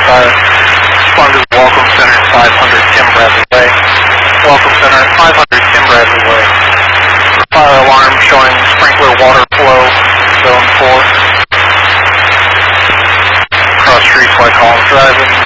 fire. Respond to the Welcome Center, 500 Tim Bradley Way. Welcome Center, 500 Tim Bradley Way. Fire alarm showing sprinkler water flow, zone 4. Cross streets like Collins Drive and